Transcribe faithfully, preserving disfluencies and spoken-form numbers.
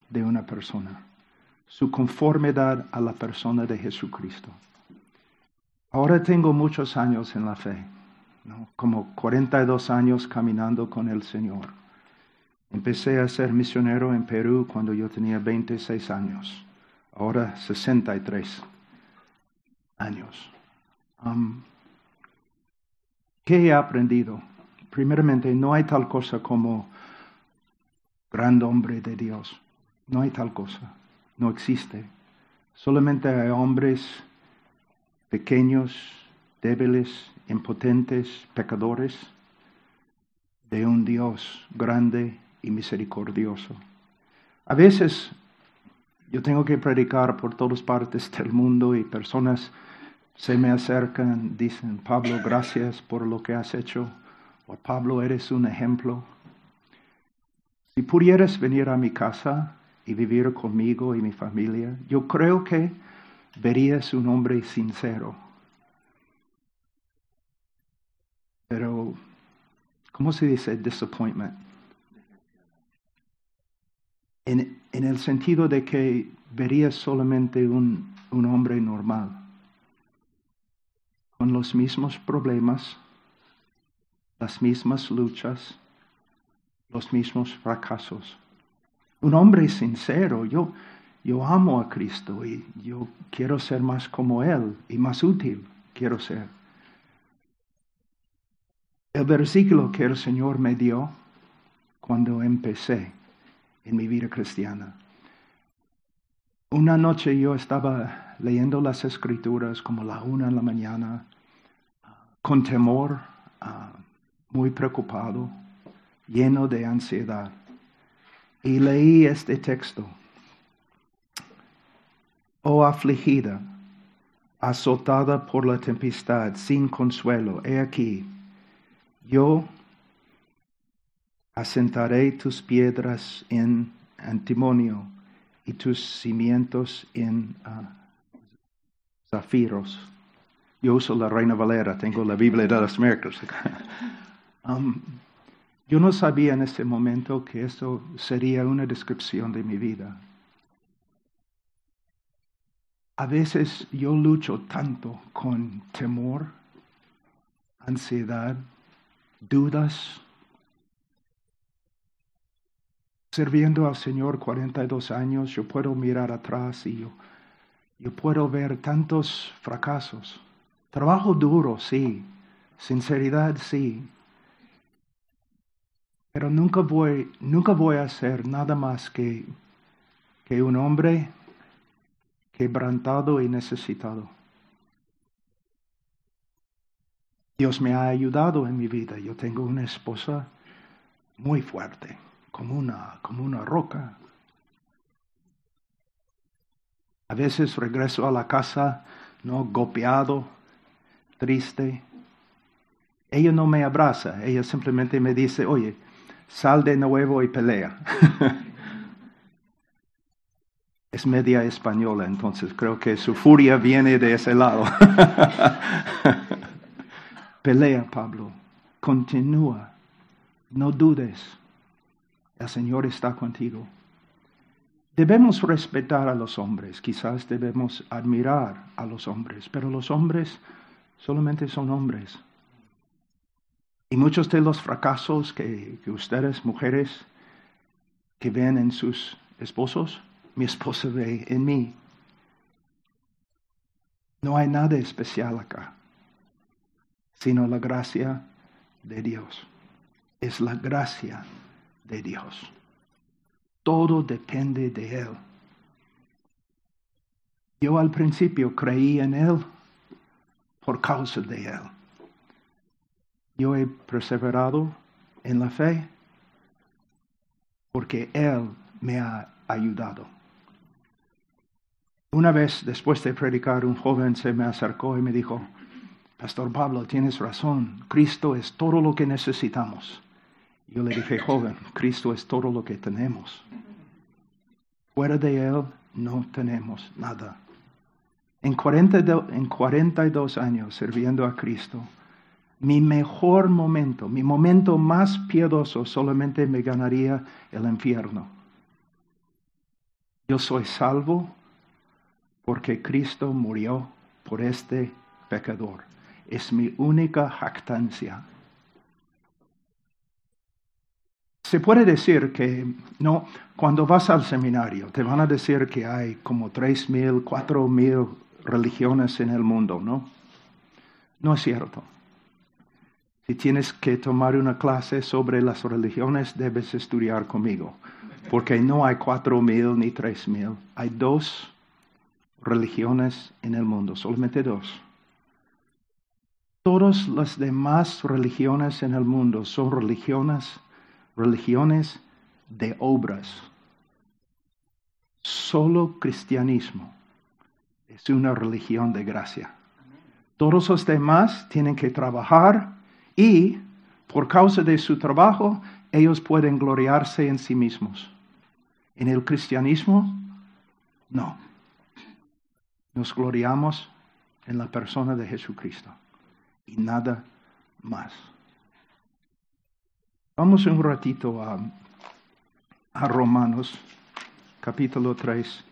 de una persona, su conformidad a la persona de Jesucristo. Ahora tengo muchos años en la fe, ¿no? Como cuarenta y dos años caminando con el Señor. Empecé a ser misionero en Perú cuando yo tenía veintiséis años, ahora sesenta y tres años. Um, ¿Qué he aprendido? Primeramente, no hay tal cosa como gran hombre de Dios. No hay tal cosa. No existe. Solamente hay hombres pequeños, débiles, impotentes, pecadores, de un Dios grande y misericordioso. A veces yo tengo que predicar por todas partes del mundo y personas se me acercan, dicen, Pablo, gracias por lo que has hecho. O Pablo, eres un ejemplo. Si pudieras venir a mi casa y vivir conmigo y mi familia, yo creo que verías un hombre sincero. Pero, ¿cómo se dice disappointment? En, en el sentido de que verías solamente un, un hombre normal, con los mismos problemas, las mismas luchas, los mismos fracasos. Un hombre sincero. Yo, yo amo a Cristo y yo quiero ser más como Él y más útil quiero ser. El versículo que el Señor me dio cuando empecé en mi vida cristiana. Una noche yo estaba leyendo las Escrituras como la una de la mañana, con temor, uh, muy preocupado, lleno de ansiedad. Y leí este texto. Oh afligida, azotada por la tempestad, sin consuelo, he aquí, yo asentaré tus piedras en antimonio y tus cimientos en uh, zafiros. Yo uso la Reina Valera, tengo la Biblia de las Américas. um, yo no sabía en ese momento que esto sería una descripción de mi vida. A veces yo lucho tanto con temor, ansiedad, dudas. Sirviendo al Señor cuarenta y dos años, yo puedo mirar atrás y yo, yo puedo ver tantos fracasos. Trabajo duro, sí. Sinceridad, sí. Pero nunca voy, nunca voy a ser nada más que, que un hombre quebrantado y necesitado. Dios me ha ayudado en mi vida. Yo tengo una esposa muy fuerte, como una, como una roca. A veces regreso a la casa, no golpeado, triste. Ella no me abraza, ella simplemente me dice, oye, sal de nuevo y pelea. Es media española, entonces creo que su furia viene de ese lado. Pelea, Pablo, continúa, no dudes, el Señor está contigo. Debemos respetar a los hombres, quizás debemos admirar a los hombres, pero los hombres solamente son hombres. Y muchos de los fracasos que, que ustedes, mujeres, que ven en sus esposos, mi esposa ve en mí. No hay nada especial acá, sino la gracia de Dios. Es la gracia de Dios. Todo depende de Él. Yo al principio creí en Él por causa de Él. Yo he perseverado en la fe porque Él me ha ayudado. Una vez, después de predicar, un joven se me acercó y me dijo, Pastor Pablo, tienes razón, Cristo es todo lo que necesitamos. Yo le dije, joven, Cristo es todo lo que tenemos. Fuera de Él no tenemos nada. En cuarenta y dos años sirviendo a Cristo, mi mejor momento, mi momento más piadoso solamente me ganaría el infierno. Yo soy salvo porque Cristo murió por este pecador. Es mi única jactancia. Se puede decir que, no, cuando vas al seminario, te van a decir que hay como tres mil, cuatro mil religiones en el mundo, ¿no? No es cierto. Si tienes que tomar una clase sobre las religiones, debes estudiar conmigo, porque no hay cuatro mil ni tres mil. Hay dos religiones en el mundo, solamente dos. Todas las demás religiones en el mundo son religiones, religiones de obras. Solo cristianismo es una religión de gracia. Todos los demás tienen que trabajar y por causa de su trabajo ellos pueden gloriarse en sí mismos. En el cristianismo, no. Nos gloriamos en la persona de Jesucristo y nada más. Vamos un ratito a, a Romanos, capítulo tres.